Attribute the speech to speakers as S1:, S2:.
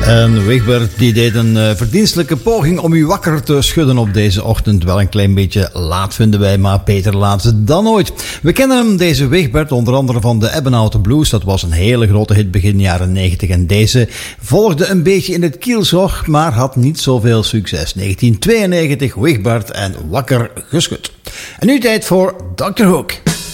S1: En Wigbert die deed een verdienstelijke poging om u wakker te schudden op deze ochtend. Wel een klein beetje laat vinden wij, maar beter laat dan ooit. We kennen hem, deze Wigbert, onder andere van de Ebbenhouten Blues. Dat was een hele grote hit begin jaren 90. En deze volgde een beetje in het kielzog, maar had niet zoveel succes. 1992, Wigbert en Wakker geschud. En nu tijd voor Dr. Hook.